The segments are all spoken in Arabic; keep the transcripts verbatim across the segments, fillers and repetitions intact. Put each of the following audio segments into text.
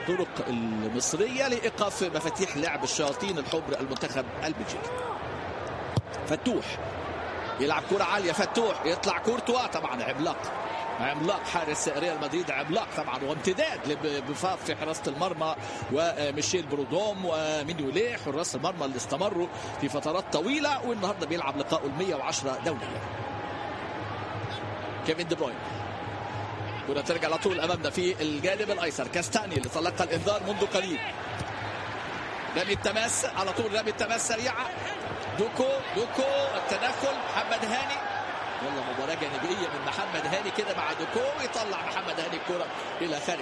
الطرق المصرية لإيقاف مفاتيح لعب الشياطين الحمر المنتخب البلجيكي. فتوح يلعب كرة عالية، فتوح يطلع كورتوا، طبعا عملاق عملاق حارس ريال مدريد، عملاق طبعا، وامتداد لبفاف في حراسة المرمى وميشيل برودوم ومينيوليه حراس المرمى اللي استمروا في فترات طويلة، والنهارده بيلعب لقاءه المية وعشرة دوليا. كيفن دي بروين، كرة ترجع على طول امامنا في الجانب الايسر، كاستاني اللي تلقى الانذار منذ قليل. رمي التماس على طول، رمي التماس سريعة، دوكو دوكو التدخل، محمد هاني، والله مباراة جانبية من محمد هاني كده مع دوكو، يطلع محمد هاني الكرة إلى خارج.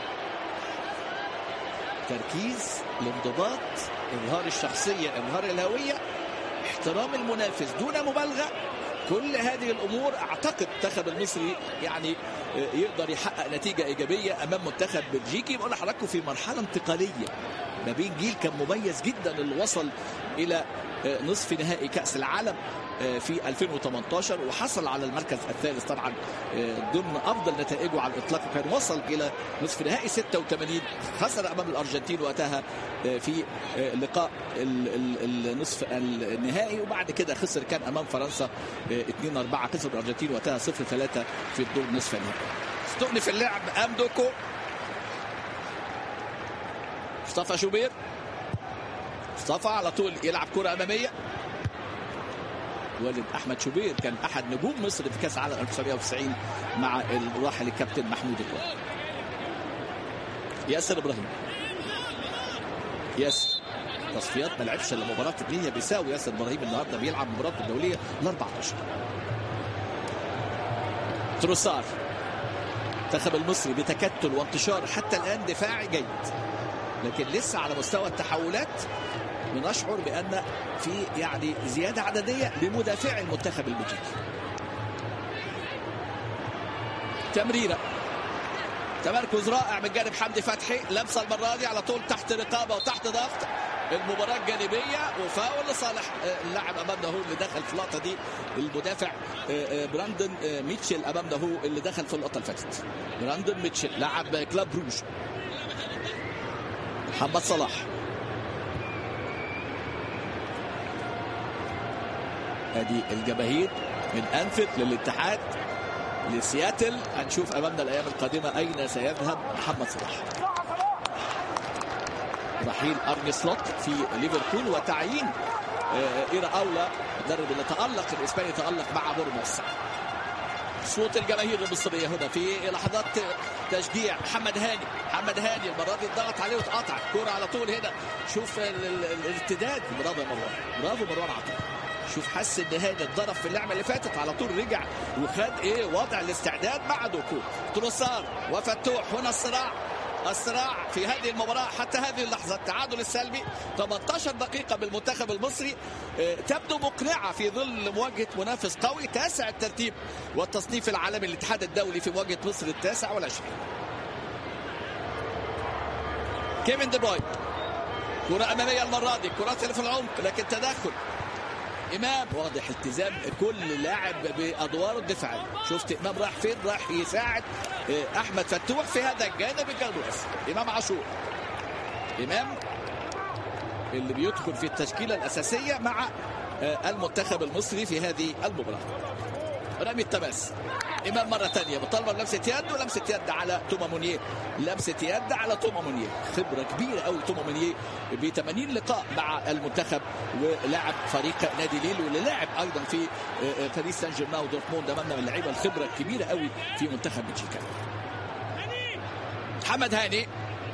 تركيز، الانضباط، إظهار الشخصية، إظهار الهوية، احترام المنافس دون مبالغة، كل هذه الأمور أعتقد المنتخب المصري يعني يقدر يحقق نتيجة إيجابية أمام منتخب بلجيكي. بقول لحضراتكم في مرحلة انتقالية ما بين جيل كان مميز جدا اللي وصل إلى نصف نهائي كأس العالم في ألفين وثمانية عشر وحصل على المركز الثالث طبعا ضمن افضل نتائجه على الاطلاق، كان وصل الى نصف نهائي ستة وثمانين، خسر امام الارجنتين وقتها في لقاء النصف النهائي، وبعد كده خسر كان امام فرنسا اثنين أربعة، خسر الارجنتين وقتها صفر ثلاثة في الدور نصف النهائي. استؤنف اللعب ام دوكو، مصطفى شوبير، مصطفى على طول يلعب كرة امامية. والد احمد شوبير كان احد نجوم مصر في كاس العالم ألف وتسعمائة وتسعين مع الراحل الكابتن محمود الوالد. ياسر ابراهيم، ياسر تصفيات ما لعبش الا مباراه غينيا بيساو، ياسر ابراهيم النهارده بيلعب مباراته الدوليه ال أربعة عشر. تروسار، المنتخب المصري بتكتل وانتشار حتى الان دفاعي جيد، لكن لسه على مستوى التحولات بنشعر بأن في يعني زيادة عددية لمدافع المنتخب البلجيكي. تمريرة، تمركز رائع من جانب حمدي فتحي، لمسة المرة دي على طول تحت رقابة وتحت ضغط، المباراة الجانبية وفاول لصالح اللاعب أمامنا هو اللي دخل في اللقطة دي، المدافع براندن ميتشل أمامنا هو اللي دخل في اللقطة اللي فاتت. براندن ميتشل لاعب كلاب روج. محمد صلاح، ادي الجماهير من انفيلد للاتحاد لسياتل. هنشوف امامنا الايام القادمه اين سيذهب محمد صلاح. رحيل ارني سلوت في ليفربول وتعيين ايرا اولا المدرب اللي تالق الاسباني تالق مع بورموس. صوت الجماهير المصريه هنا في لحظات تشجيع. محمد هاني، محمد هاني المره دي اتضغط عليه واتقطع الكره على طول هنا. شوف الارتداد، برافو يا مروان، برافو مروان عطيه. شوف حس ان هاني اتضرب في اللعبه اللي فاتت على طول رجع وخد ايه وضع الاستعداد مع دوكو. تروسار وفتوح، هنا الصراع الصراع في هذه المباراة حتى هذه اللحظة. التعادل السلبي ثمانية عشر دقيقة بالمنتخب المصري تبدو مقنعة في ظل مواجهة منافس قوي تاسع الترتيب والتصنيف العالمي الاتحاد الدولي في مواجهة مصر التاسع والعشرين. كيفن دي بروين، كرة أمامية المرة دي، كرات اللي في العمق لكن تدخل إمام، واضح التزام كل لاعب بأدواره الدفاعية. شفت إمام راح فين؟ راح يساعد أحمد فتوح في هذا الجانب الجنوبي. إمام عاشور، إمام اللي بيدخل في التشكيلة الأساسية مع المنتخب المصري في هذه المباراة. رمي التماس، إمام مرة تانية بطلبة لمسة يد ولمسة يد على توما مونيه، لمسة يد على توما مونيه. خبرة كبيرة قوي توما مونيه ب ثمانين لقاء مع المنتخب ولاعب فريق نادي ليل واللي لاعب أيضا في باريس سان جيرمان ودورتموند. أمامنا من اللعيبة الخبرة الكبيرة قوي في منتخب بلجيكا. محمد هاني،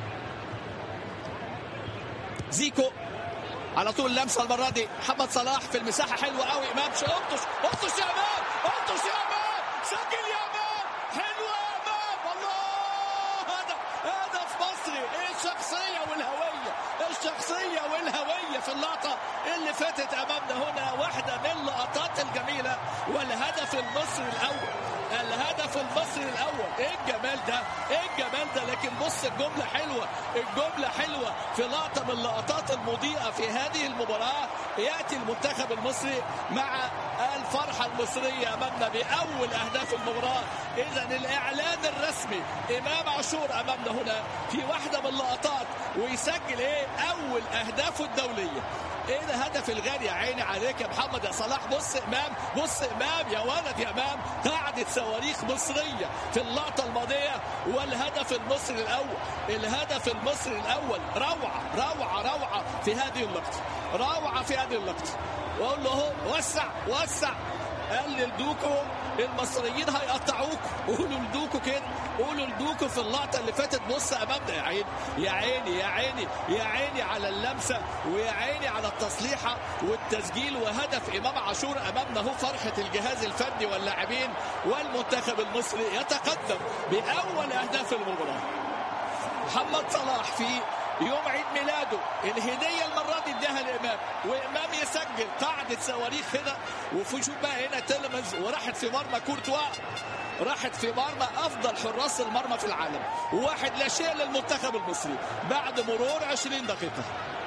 زيكو على طول لمسة المرة دي. محمد صلاح في المساحة حلوة قوي. إمام شوطش شوطش يا إمام، شوطش يا إمام، سجل يا إمام، حلوة يا إمام، الله هدف هدف مصري. إيه الشخصية والهوية، الشخصية والهوية في اللقطة اللي فاتت أمامنا هنا، واحدة من اللقطات الجميلة والهدف المصري الأول، الهدف المصري الأول. إيه الجمال ده، إيه الجمال ده. لكن بص الجملة حلوة، الجملة حلوة. هو في لقطة من اللقطات المضيئة في هذه المباراة يأتي المنتخب المصري مع الفرحة المصرية أمامنا بأول أهداف المباراة. إذا الإعلان الرسمي إمام عاشور أمامنا هنا في واحدة من اللقطات ويسجل إيه أول أهدافه الدولية. ايه ده هدف الغالي يا عيني عليك يا محمد يا صلاح. بص امام بص امام يا ولد يا امام. قاعدة صواريخ مصرية في اللقطة الماضية والهدف المصري الاول. الهدف المصري الاول روعة روعة روعة في هذه اللقطة. روعة في هذه اللقطة. واقول له وسع وسع. قال لدوكو المصريين هيقطعوك. قولوا لدوكو كده قولوا لدوكو في اللقطة اللي فاتت. بص امامنا يا عيني يا عيني يا عيني يا عيني على اللمسة ويا عيني على التصليحة والتسجيل وهدف امام عاشور امامنا. هو فرحة الجهاز الفني واللاعبين والمنتخب المصري يتقدم باول اهداف المباراة. محمد صلاح في يوم عيد ميلاده الهدية المرة دي اداها لإمام وإمام يسجل. قاعدة صواريخ هنا وفي شوف بقى هنا تيلمنز وراحت في مرمى كورتوا. راحت في مرمى أفضل حراس المرمى في العالم. واحد لا شيء للمنتخب المصري بعد مرور عشرين دقيقة.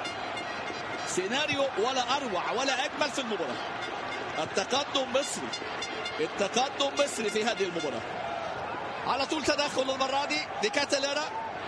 سيناريو ولا أروع ولا أجمل في المباراة. التقدم مصري التقدم مصري في هذه المباراة. على طول تدخل المرة دي ديكاتاليرا.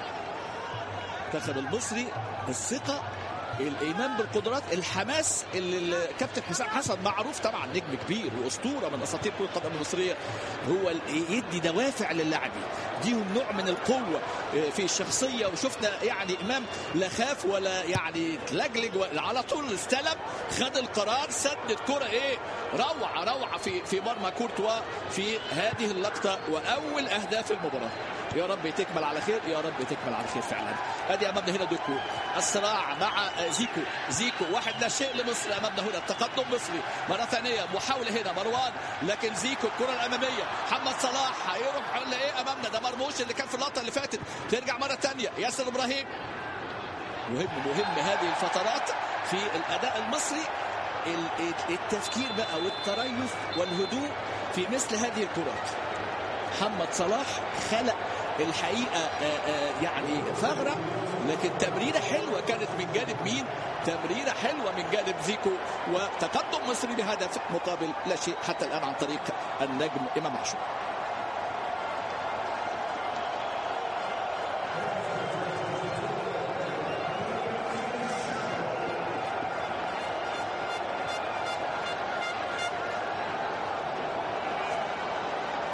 المنتخب المصري الثقة الايمان بالقدرات الحماس اللي الكابتن حسام حسن معروف طبعا نجم كبير واسطوره من اساطير كره القدم المصريه. هو يدي دوافع للاعبين ديهم نوع من القوه في الشخصيه. وشفنا يعني امام لا خاف ولا يعني تلجلج على طول استلم خد القرار سدد كره ايه روعه روعه في في مرمى كورتوا في هذه اللقطه واول اهداف المباراه. يا رب تكمل على خير يا رب تكمل على خير فعلا. ادي امامنا هنا دوكو الصراع مع زيكو. زيكو واحد لا شيء لمصر امامنا هنا. التقدم مصري مره ثانيه محاوله هنا مروان لكن زيكو الكره الاماميه. محمد صلاح هيروح ولا ايه امامنا ده مرموش اللي كان في اللقطه اللي فاتت. ترجع مره ثانيه ياسر ابراهيم. مهم مهم هذه الفترات في الاداء المصري التفكير بقى والتريث والهدوء في مثل هذه الكرات. محمد صلاح خلق الحقيقة آآ آآ يعني ثغرة لكن تمريرة حلوة كانت من جانب مين؟ تمريرة حلوة من جانب زيكو وتقدم مصري بهدف مقابل لا شيء حتى الآن عن طريق النجم إمام عاشور.